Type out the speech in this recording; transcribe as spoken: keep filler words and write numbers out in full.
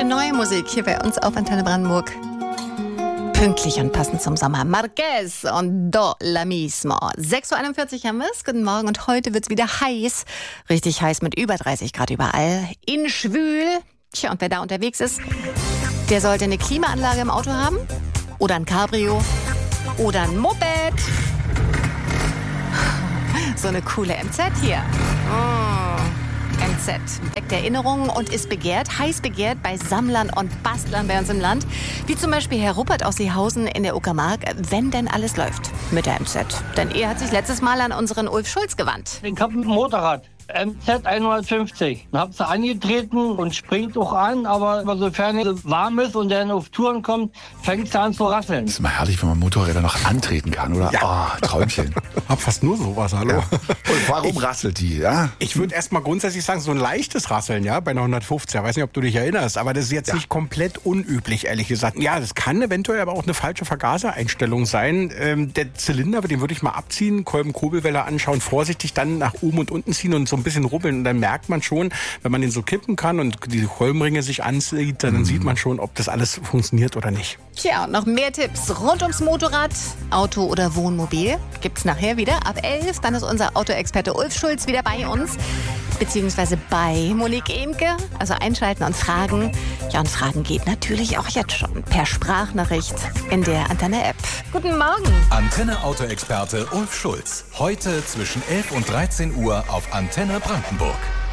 neue Musik hier bei uns auf Antenne Brandenburg. Pünktlich und passend zum Sommer. Marquez und Do La Mismo. sechs Uhr einundvierzig haben wir es. Guten Morgen. Und heute wird es wieder heiß. Richtig heiß mit über dreißig Grad überall. In Schwül. Tja, und wer da unterwegs ist, der sollte eine Klimaanlage im Auto haben. Oder ein Cabrio. Oder ein Moped. So eine coole M Z hier. Oh. M Z weckt Erinnerungen und ist begehrt, heiß begehrt bei Sammlern und Bastlern bei uns im Land. Wie zum Beispiel Herr Ruppert aus Seehausen in der Uckermark, wenn denn alles läuft mit der M Z. Denn er hat sich letztes Mal an unseren Ulf Schulz gewandt. Ich habe ein Motorrad, M Z hundertfünfzig. Hab sie angetreten und springt auch an, aber sofern es warm ist und dann auf Touren kommt, fängt es an zu rasseln. Das ist immer herrlich, wenn man Motorräder noch antreten kann, oder? Ja. Oh, Träumchen. Hab fast nur sowas, hallo. Ja. Und warum ich, rasselt die, ja? Ich würde erst mal grundsätzlich sagen, so ein leichtes Rasseln, ja, bei einer hundertfünfzig. Ich weiß nicht, ob du dich erinnerst, aber das ist jetzt ja. nicht komplett unüblich, ehrlich gesagt. Ja, das kann eventuell aber auch eine falsche Vergasereinstellung sein. Ähm, der Zylinder, den würde ich mal abziehen, Kolben-Kurbelwelle anschauen, vorsichtig dann nach oben und unten ziehen und so ein bisschen rubbeln. Und dann merkt man schon, wenn man den so kippen kann und die Kolbenringe sich ansieht, dann mhm. sieht man schon, ob das alles funktioniert oder nicht. Tja, und noch mehr Tipps rund ums Motorrad, Auto oder Wohnmobil gibt's nachher wieder ab elf. Dann ist unser Autoexperte Ulf Schulz wieder bei uns, beziehungsweise bei Monique Emke. Also einschalten und fragen. Ja, und fragen geht natürlich auch jetzt schon per Sprachnachricht in der Antenne-App. Guten Morgen. Antenne Autoexperte Ulf Schulz. Heute zwischen elf und dreizehn Uhr auf Antenne Brandenburg.